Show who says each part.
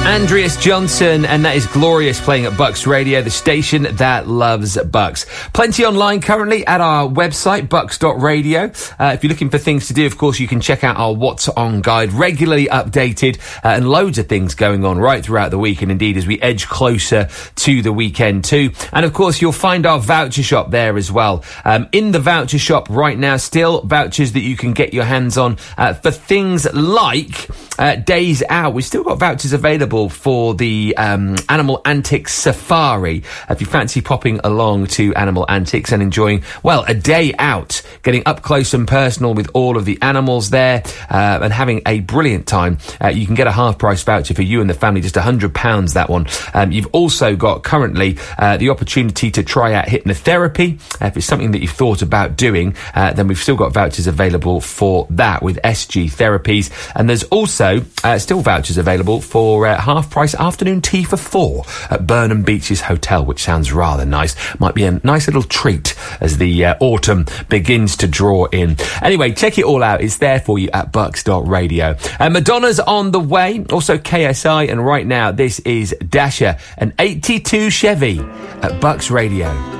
Speaker 1: Andreas Johnson, and that is Glorious, playing at Bucks Radio, the station that loves Bucks. Plenty online currently at our website, bucks.radio. If you're looking for things to do, of course, you can check out our What's On guide, regularly updated, and loads of things going on right throughout the week, and indeed as we edge closer to the weekend too. And of course, you'll find our voucher shop there as well. In the voucher shop right now, still vouchers that you can get your hands on for things like Days Out. We've still got vouchers available for the Animal Antics Safari. If you fancy popping along to Animal Antics and enjoying, well, a day out, getting up close and personal with all of the animals there, and having a brilliant time, you can get a half-price voucher for you and the family, just £100, that one. You've also got currently the opportunity to try out hypnotherapy. If it's something that you've thought about doing, then we've still got vouchers available for that with SG Therapies. And there's also still vouchers available for half-price afternoon tea for 4 at Burnham Beaches Hotel, which sounds rather nice. Might be a nice little treat as the autumn begins to draw in. Anyway, check it all out. It's there for you at bucks.radio. Madonna's on the way, also KSI, and right now this is Dasher, an 82 Chevy at Bucks Radio.